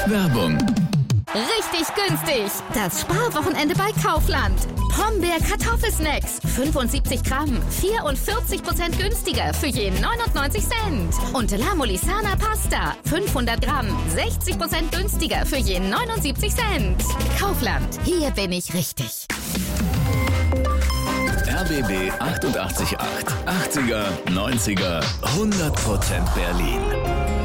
Werbung. Richtig günstig. Das Sparwochenende bei Kaufland. Pombeer Kartoffelsnacks. 75 Gramm. 44% günstiger für je 99 Cent. Und La Molisana Pasta. 500 Gramm. 60% günstiger für je 79 Cent. Kaufland. Hier bin ich richtig. RBB 88.8. 80er, 90er, 100% Berlin.